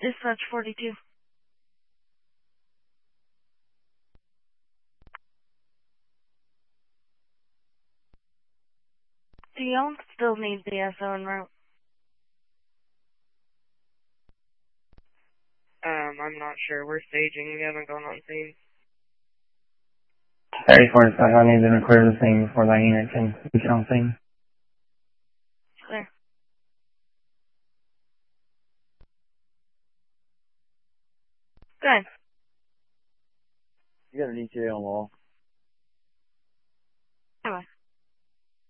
Dispatch 42. Do y'all still need the SO en route? I'm not sure. We're staging. We haven't gone on scene. 3045, I need them to clear the scene before the unit can get on scene. Clear. Good. You got an ETA on law?